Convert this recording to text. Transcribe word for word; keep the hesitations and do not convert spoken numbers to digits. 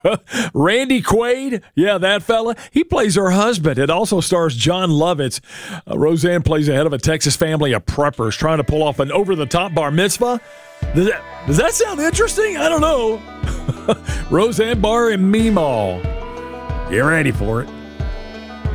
Randy Quaid, yeah, that fella. He plays her husband. It also stars John Lovitz. Uh, Roseanne plays the head of a Texas family of preppers trying to pull off an over-the-top bar mitzvah. Does that, does that sound interesting? I don't know. Roseanne Barr and Meemaw. Get ready for it.